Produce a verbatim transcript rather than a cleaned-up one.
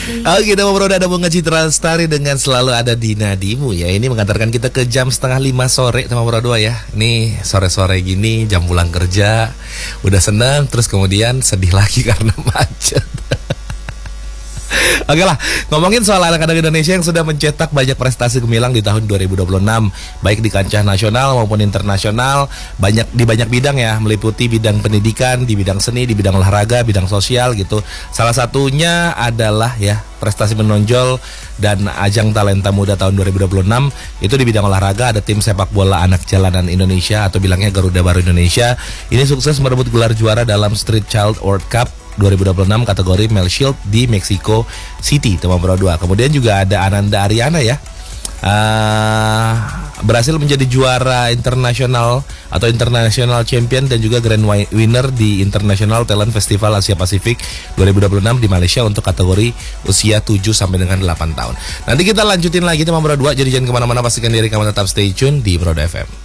Oke, nama Bro ada Bunga Citra Lestari dengan selalu ada di nadimu ya. Ini mengantarkan kita ke jam setengah lima sore sama Bro dua ya. Ini sore-sore gini jam pulang kerja, udah seneng terus kemudian sedih lagi karena macet. Oke lah, ngomongin soal anak-anak Indonesia yang sudah mencetak banyak prestasi gemilang di tahun dua ribu dua puluh enam, baik di kancah nasional maupun internasional, banyak di banyak bidang ya, meliputi bidang pendidikan, di bidang seni, di bidang olahraga, bidang sosial gitu. Salah satunya adalah ya prestasi menonjol dan ajang talenta muda tahun dua ribu dua puluh enam itu di bidang olahraga. Ada tim sepak bola anak jalanan Indonesia atau bilangnya Garuda Baru Indonesia. Ini sukses merebut gelar juara dalam Street Child World Cup dua ribu dua puluh enam kategori Male Shield di Mexico City, teman Bro dua. Kemudian juga ada Ananda Ariana ya, uh, berhasil menjadi juara internasional atau international champion dan juga grand winner di International Talent Festival Asia Pasifik dua ribu dua puluh enam di Malaysia untuk kategori usia tujuh sampai dengan delapan tahun. Nanti kita lanjutin lagi teman Bro dua, jadi jangan kemana-mana, pastikan diri kamu tetap stay tune di Bro F M.